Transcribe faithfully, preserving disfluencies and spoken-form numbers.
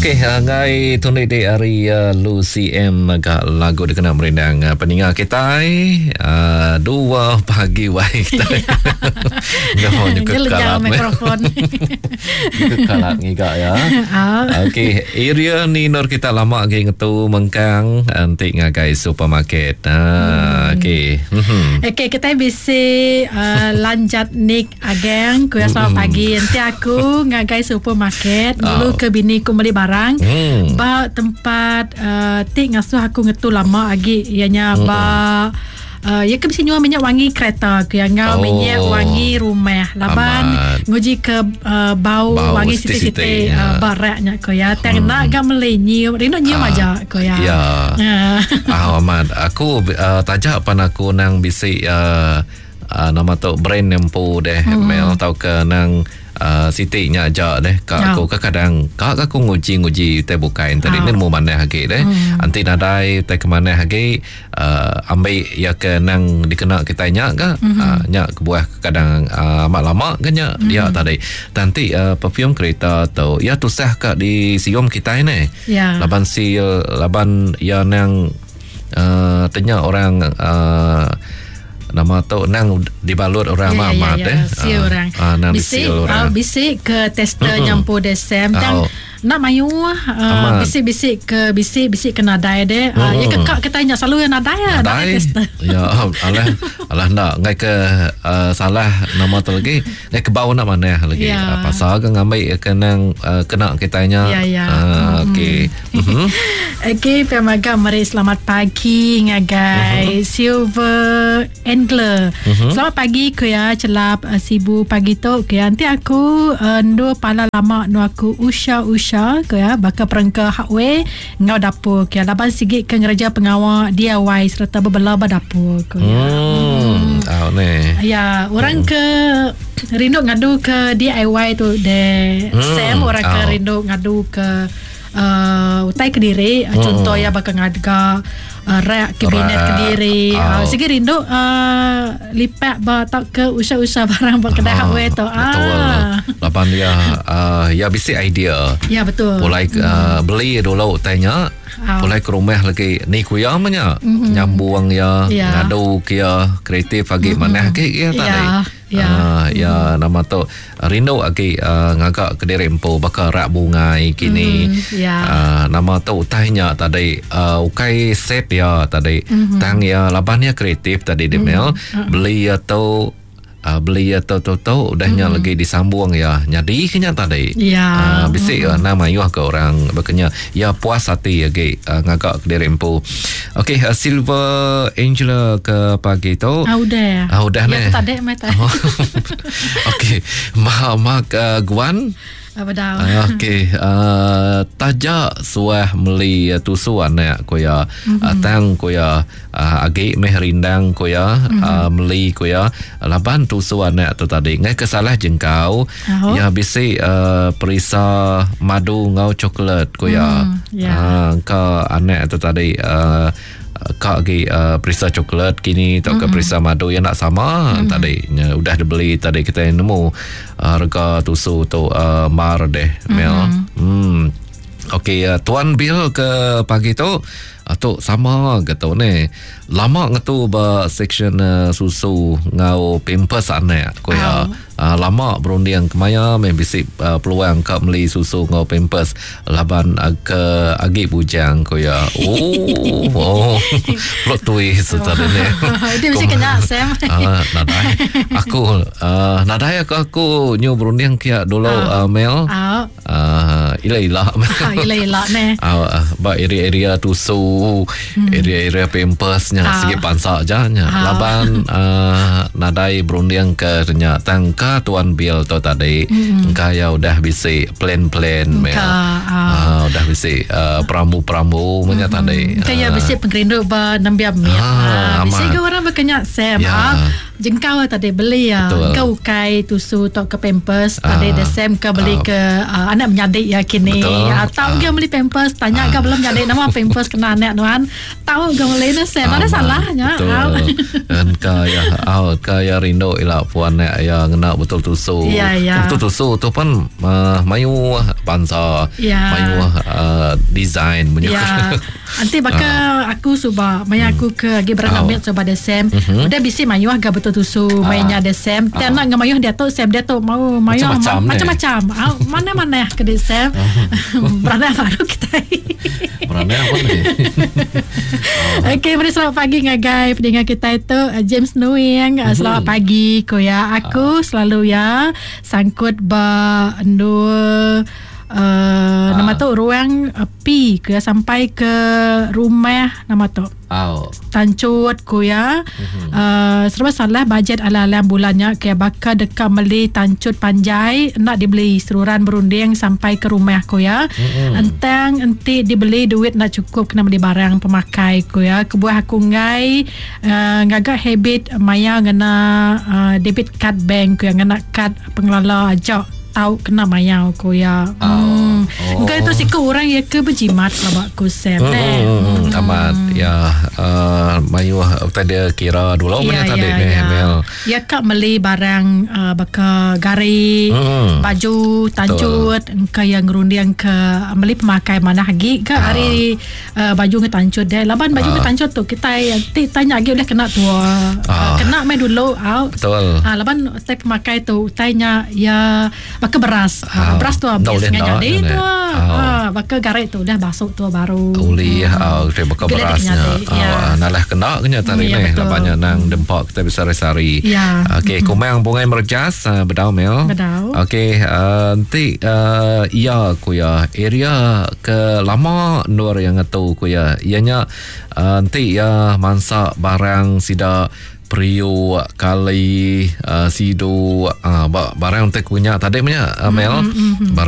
Okey, ngai tunai de hari uh, Lucy M agak lagu dia kena merindang uh, peninggal kita uh, dua pagi wai kita. Enggak mau kekalat mikrofon. Kekalat ngigak ya. Okey, area ni nur kita lama lagi ngetu mengkang antik ngagai supermarket. Ah, okey. Okey, kita bisi uh, lanjat nik ageng kuya selamat pagi. Nanti aku ngagai supermarket dulu ke bini ku beli barang. Hmm. Ba tempat uh, tik ngasuh aku ngetu lama lagi ianya hmm. ba uh, ya ke bisi nyua minyak wangi kereta ku yang ngau oh. minyak wangi rumah laban nguji ke uh, bau, bau wangi siti-siti uh, baraknya ku ya teng hmm. nak gak melenyi rino nyium uh, aja ku ya ya uh. ah Ahmad aku uh, tajak pan aku nang bisi uh, uh, nama tu brand nempo deh hmm. mel tau ke nang Uh, Siti nya aja deh kak aku kadang kak aku nguji-nguji teh bukain tadi ni mau mana lagi deh hmm. anti nadai teh ke mana lagi uh, ambil ya ke nang dikena kita nya ke hmm. uh, nya kebuah kadang uh, amat lama ke nya hmm. dia tadi nanti uh, perfume kereta tu ya tusah kak di siom kita ini yeah. laban sil laban ya nang uh, tanya orang uh, nama tu nang dibalut orang yeah, Mamat yeah, yeah. eh si uh, orang uh, nang bisik orang uh, bisik ke tester mm-hmm. nyampu desem dan oh. nak mayu uh, bisik-bisik ke bisik-bisik ke nadai deh uh, mm. ya kekak kita nya selalu yang nadai nadai tester ya alah alah nak ngai ke uh, salah nama tu lagi ngai ke bau nak mana lagi yeah. uh, pasal ke ngambil ke nang uh, kena kita nya yeah, yeah. uh, okey mm-hmm. okey pemaga mari selamat pagi ngagai mm-hmm. Silver Angler mm-hmm. selamat pagi ku ya celap uh, sibu pagi tu ku ya nanti aku uh, ndo pala lama nu aku usha usha ke ya bakal perangka hardware ngau dapur ke laban sigit ke ngereja pengawal D I Y serta berbela dapur ke ya hmm tahu ni ya orang hmm. ke rindu ngadu ke D I Y tu de hmm. Sam orang oh. ke rindu ngadu ke uh, utai Kediri hmm. contoh ya bakal ngadga Uh, rak kabinet Kediri oh. uh, segi rindu uh, lipat ba tak ke usah-usah barang berkedai oh, hardware tu betul ah. lapan dia uh, ya bisi idea ya betul mulai hmm. uh, beli dulu tanya oh. mulai ke rumah lagi ni kuya manya mm-hmm. nyambuang ya yeah. ngadu kia kreatif lagi mm-hmm. mana ke ya tadi yeah. Ya, uh, ya hmm. nama tu rindu lagi uh, ngagak Kediri empo bakal rak bungai kini hmm, ya. uh, nama tu utahnya tadi uh, ukai set ya tadi hmm. tang ya labannya kreatif tadi demel hmm. beli atau Uh, beli atau tahu-tahu udahnya mm. lagi disambung ya nyadi kenya tadi ya uh, bisik mm. uh, nama yuh ke orang bakanya ya puas hati lagi uh, ngagak Kediri empu. Okey uh, Silver Angela ke pagi tu ah, udah ah, udah ya, ni tadi mata okey ma mak uh, Guan apa dah okey uh, tajak suah meli uh, tusu anak ko ya mm-hmm. uh, tang ko ya uh, agi meh rindang ko ya mm-hmm. uh, meli ko ya laban tusu anak tu tadi ngai kesalah jengkau oh. ya bisi uh, perisa madu ngau coklat ko ya mm, yeah. uh, ke anak tu tadi uh, kak lagi uh, perisa coklat kini tak ke mm-hmm. perisa madu yang nak sama mm-hmm. tadi ya, udah dibeli tadi kita nemu uh, harga tusu tu uh, mar deh Mel mm-hmm. hmm. Okey uh, Tuan Bill ke pagi tu atau sama gitu ni lama ngetu ba section uh, susu ngau pampers anak ko ya uh, lama berunding kemaya main bisik uh, peluang kak beli susu ngau pampers laban uh, ke agi bujang ko ya oh oh plot twist tadi ni dia mesti kena Sam uh, nadai aku uh, nadai aku aku nyu berunding kia dulu uh, Mel uh, uh, ila-ila ila-ila ni uh, ba area-area tusu Hmm. area-area pampersnya ah. sikit pansak je nya ah. laban uh, nadai berunding ke ternyata ka Tuan Bill tu tadi hmm. ka ya udah bisi plan-plan Mel ah. uh, udah bisi uh, peramu-peramu hmm. tadi ka ya bisi pengrindu ba nambiam mi ah, bisi ke orang berkenyak Sam ya. ah. jengkau tadi beli ya. Kau ukai tusu tok ke pampers tadi desem ke beli ke uh, anak menyadik ya kini. Ya, tahu ke beli pampers tanya ke belum jadi nama pampers kena anak tuan. Tahu ke beli desem ada salahnya. Dan kaya au kaya rindu ila puan ya ngena betul tusu. Ya, ya. Betul tusu tu pun uh, mayu bangsa ya. Mayu uh, design punya. Ya. Nanti bakal aku suba maya aku ke agi berang ambil coba desem. Udah bisi mayu agak betul tusu mainnya desem. Tiada ngam mayu dia tu sem dia tu mau mayu macam-macam. Mana-mana ke desem. Berana baru kita. Berana apa ni? Okey, mari selamat pagi ngagai pendengar kita itu James Nuing. Selamat pagi koya. Aku selalu ya sangkut ba dua Uh, ah. nama tu ruang uh, pi ke sampai ke rumah nama tu oh. tancut ku ya mm-hmm. uh, serba salah bajet ala-ala bulannya ke bakal dekat beli tancut panjai nak dibeli seluruhan berunding sampai ke rumah ku ya mm-hmm. entang enti dibeli duit nak cukup kena beli barang pemakai ku ya kebuah aku ngai uh, ngagak habit maya ngena uh, debit card bank ku ya ngena kad pengelola ajak tahu kena mayau ko ya. Hmm. Oh. Engkau itu sih ke orang ya ke berjimat lah bak ku sem. Hmm. Hmm. Amat ya uh, mayu tadi kira dulu punya tadi ni Mel. Ya kak beli barang uh, baka gari, hmm. baju, tancut, engkau yang ngerundiang ke beli pemakai mana lagi ke hari uh, baju nge tancut deh. Laban baju nge tancut tu kita tanya lagi boleh kena tua. Uh, kena mai dulu out. Betul. Ah laban tai pemakai tu tanya ya baka beras uh, beras tu biasanya jadi tu uh, baka garai tu dah basuk tu baru uli uh, uh, baka berasnya uh, nalah kena kenyataan ini banyak nang dempak kita bisa sari ya. Okey mm-hmm. Kumang bungai merjas uh, bedau Mel bedau okey uh, nanti uh, iya ku ya area ke lama nur yang tahu ku ya ianya uh, nanti ya mansa barang sida Priu kali uh, sido uh, barang untuk punya tadi punya uh, Mel mm-hmm.